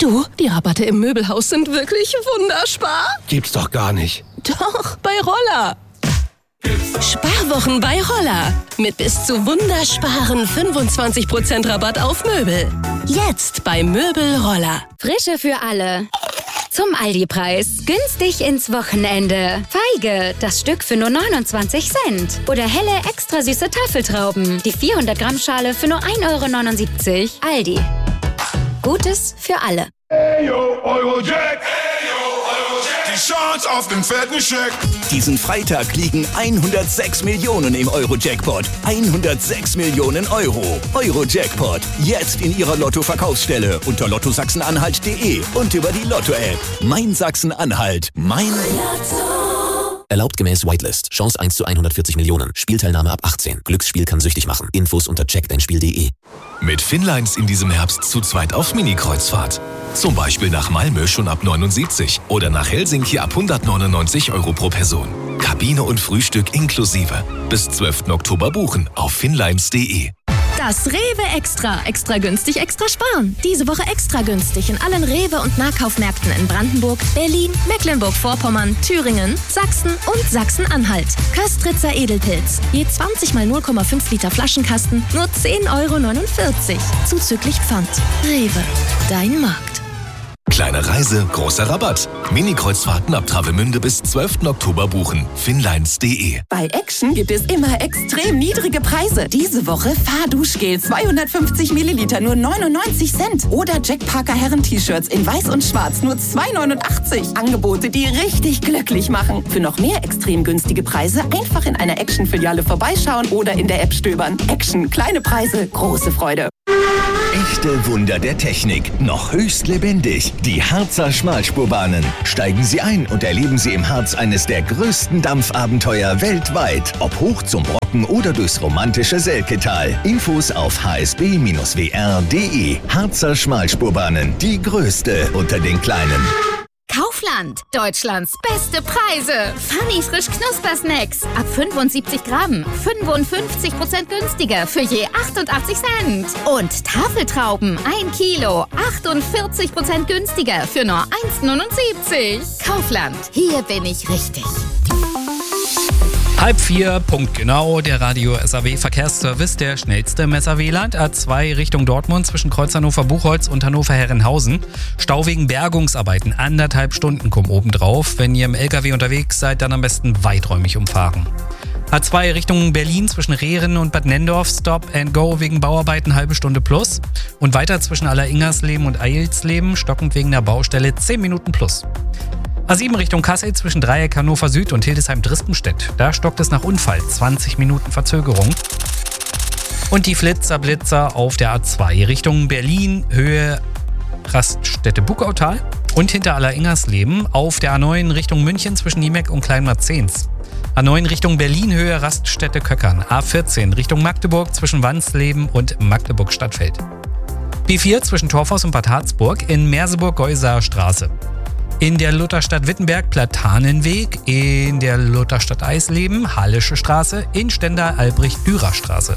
Du, die Rabatte im Möbelhaus sind wirklich wunderspar. Gibt's doch gar nicht. Doch, bei Roller. Sparwochen bei Roller. Mit bis zu wundersparen 25% Rabatt auf Möbel. Jetzt bei Möbel Roller. Frische für alle. Zum Aldi-Preis. Günstig ins Wochenende. Feige, das Stück für nur 29 Cent. Oder helle, extra süße Tafeltrauben. Die 400-Gramm-Schale für nur 1,79 €. Aldi. Gutes für alle. Hey yo, Eurojack. Die Chance auf den fetten Scheck. Diesen Freitag liegen 106 Millionen im Euro-Jackpot. 106 Millionen Euro. Euro-Jackpot. Jetzt in Ihrer Lotto-Verkaufsstelle unter lottosachsen-anhalt.de und über die Lotto-App. Mein Sachsen-Anhalt. Mein Lotto. Erlaubt gemäß Whitelist. Chance 1 zu 140 Millionen. Spielteilnahme ab 18. Glücksspiel kann süchtig machen. Infos unter checkdeinspiel.de. Mit Finnlines in diesem Herbst zu zweit auf Mini-Kreuzfahrt. Zum Beispiel nach Malmö schon ab 79 oder nach Helsinki ab 199 € pro Person. Kabine und Frühstück inklusive. Bis 12. Oktober buchen auf finnlines.de. Das Rewe Extra. Extra günstig, extra sparen. Diese Woche extra günstig in allen Rewe- und Nahkaufmärkten in Brandenburg, Berlin, Mecklenburg-Vorpommern, Thüringen, Sachsen und Sachsen-Anhalt. Köstritzer Edelpilz. Je 20 mal 0,5 Liter Flaschenkasten, nur 10,49 €. Zuzüglich Pfand. Rewe. Dein Markt. Kleine Reise, großer Rabatt. Mini-Kreuzfahrten ab Travemünde bis 12. Oktober buchen. Finnlines.de. Bei Action gibt es immer extrem niedrige Preise. Diese Woche Fahrduschgel 250 Milliliter nur 99 Cent. Oder Jack Parker Herren-T-Shirts in weiß und schwarz nur 2,89 €. Angebote, die richtig glücklich machen. Für noch mehr extrem günstige Preise einfach in einer Action-Filiale vorbeischauen oder in der App stöbern. Action, kleine Preise, große Freude. Echte Wunder der Technik, noch höchst lebendig. Die Harzer Schmalspurbahnen. Steigen Sie ein und erleben Sie im Harz eines der größten Dampfabenteuer weltweit. Ob hoch zum Brocken oder durchs romantische Selketal. Infos auf hsb-wr.de. Harzer Schmalspurbahnen, die größte unter den kleinen. Kaufland. Deutschlands beste Preise. Funny frisch Knuspersnacks. Ab 75 Gramm. 55% günstiger für je 88 Cent. Und Tafeltrauben 1 Kilo. 48% günstiger für nur 1,79 €. Kaufland. Hier bin ich richtig. 3:30, Punkt genau, der Radio SAW Verkehrsservice, der schnellste im SAW-Land. A2 Richtung Dortmund zwischen Kreuz Hannover-Buchholz und Hannover-Herrenhausen. Stau wegen Bergungsarbeiten, 1,5 Stunden kommen obendrauf. Wenn ihr im LKW unterwegs seid, dann am besten weiträumig umfahren. A2 Richtung Berlin zwischen Rehren und Bad Nendorf, Stop and Go wegen Bauarbeiten, halbe Stunde plus. Und weiter zwischen Alleringersleben und Eilsleben, stockend wegen der Baustelle 10 Minuten plus. A7 Richtung Kassel zwischen Dreieck Hannover Süd und Hildesheim-Drispenstedt. Da stockt es nach Unfall, 20 Minuten Verzögerung. Und die Blitzer auf der A2 Richtung Berlin, Höhe Raststätte Buckautal und hinter Alleringersleben auf der A9 Richtung München zwischen Niemeck und Kleinmarzens. A9 Richtung Berlin, Höhe Raststätte Köckern. A14 Richtung Magdeburg zwischen Wansleben und Magdeburg-Stadtfeld. B4 zwischen Torfhaus und Bad Harzburg in Merseburg-Geusaer Straße. In der Lutherstadt Wittenberg Platanenweg, in der Lutherstadt Eisleben Hallische Straße, in Stendal Albrecht-Dürer Straße.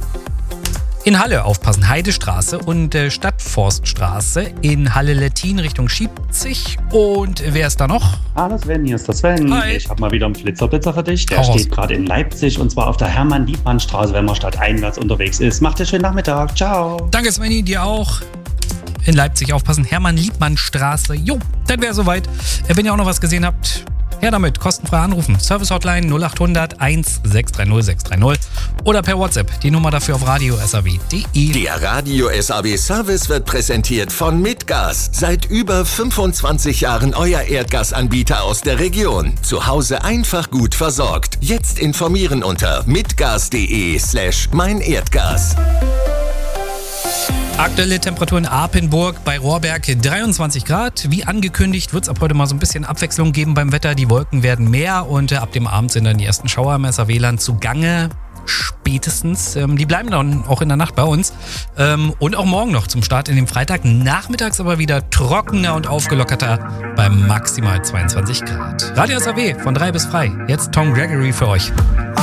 In Halle aufpassen, Heidestraße und Stadtforststraße, in Halle-Lettin Richtung Schiebzig. Und wer ist da noch? Hallo Sven, hier ist der Sven. Hi. Ich habe mal wieder einen Flitzer für dich. Der steht gerade in Leipzig und zwar auf der Hermann-Liebmann-Straße, wenn man stadteinwärts unterwegs ist. Macht einen schönen Nachmittag. Ciao. Danke Sveni, dir auch. In Leipzig aufpassen, Hermann-Liebmann-Straße. Jo, das wäre soweit. Wenn ihr auch noch was gesehen habt, her damit, kostenfrei anrufen. Service-Hotline 0800 1630 630 oder per WhatsApp. Die Nummer dafür auf radio.saw.de. Der Radio SAW Service wird präsentiert von Mitgas. Seit über 25 Jahren euer Erdgasanbieter aus der Region. Zu Hause einfach gut versorgt. Jetzt informieren unter mitgas.de/meinerdgas. Aktuelle Temperatur in Apenburg bei Rohrberg 23 Grad. Wie angekündigt wird es ab heute mal so ein bisschen Abwechslung geben beim Wetter. Die Wolken werden mehr und ab dem Abend sind dann die ersten Schauer im SAW-Land zugange. Spätestens. Die bleiben dann auch in der Nacht bei uns. Und auch morgen noch zum Start in den Freitag. Nachmittags aber wieder trockener und aufgelockerter bei maximal 22 Grad. Radio SAW von 3 bis frei. Jetzt Tom Gregory für euch.